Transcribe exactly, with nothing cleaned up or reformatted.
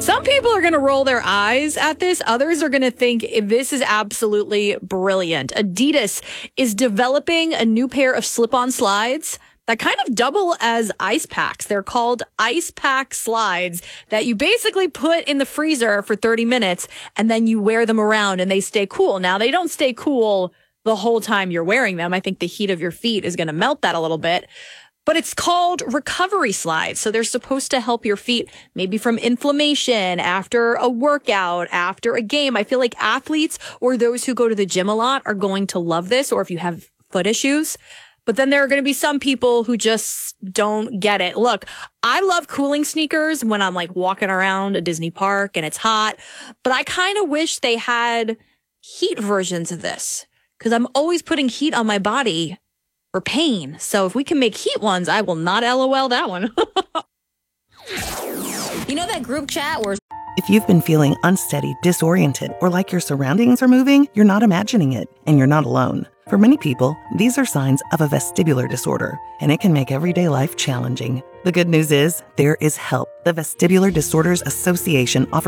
Some people are going to roll their eyes at this. Others are going to think this is absolutely brilliant. Adidas is developing a new pair of slip-on slides that kind of double as ice packs. They're called ice pack slides that you basically put in the freezer for thirty minutes and then you wear them around and they stay cool. Now, they don't stay cool the whole time you're wearing them. I think the heat of your feet is going to melt that a little bit. But it's called recovery slides. So they're supposed to help your feet maybe from inflammation after a workout, after a game. I feel like athletes or those who go to the gym a lot are going to love this, or if you have foot issues. But then there are going to be some people who just don't get it. Look, I love cooling sneakers when I'm like walking around a Disney park and it's hot, but I kind of wish they had heat versions of this because I'm always putting heat on my body for pain. So if we can make heat ones, I will not LOL that one. You know that group chat where if you've been feeling unsteady, disoriented, or like your surroundings are moving, you're not imagining it, and you're not alone. For many people, these are signs of a vestibular disorder, and it can make everyday life challenging. The good news is there is help. The Vestibular Disorders Association offers